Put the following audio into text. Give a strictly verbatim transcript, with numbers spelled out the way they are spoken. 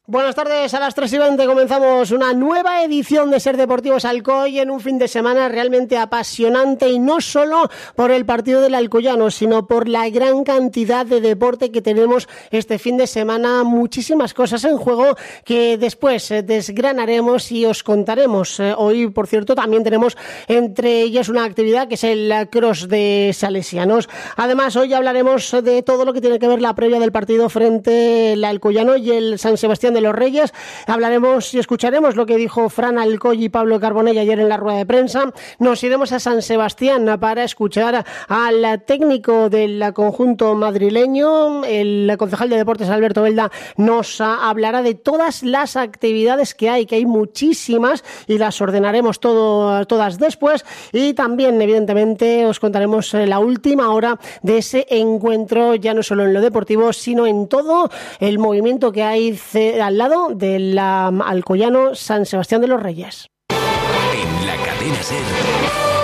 Buenas tardes, a las tres y veinte comenzamos una nueva edición de Ser Deportivos Alcoy en un fin de semana realmente apasionante, y no solo por el partido del Alcoyano, sino por la gran cantidad de deporte que tenemos este fin de semana. Muchísimas cosas en juego que después desgranaremos y os contaremos. Hoy, por cierto, también tenemos entre ellas una actividad que es el Cross de Salesianos. Además, hoy hablaremos de todo lo que tiene que ver la previa del partido frente al Alcoyano y el San Sebastián de los Reyes. Hablaremos y escucharemos lo que dijo Fran Alcoy y Pablo Carbonell ayer en la rueda de prensa. Nos iremos a San Sebastián para escuchar al técnico del conjunto madrileño. El concejal de deportes Alberto Belda nos hablará de todas las actividades que hay, que hay muchísimas, y las ordenaremos todo, todas después. Y también, evidentemente, os contaremos la última hora de ese encuentro, ya no solo en lo deportivo, sino en todo el movimiento que hay al lado del Alcoyano San Sebastián de los Reyes. En la cadena SER.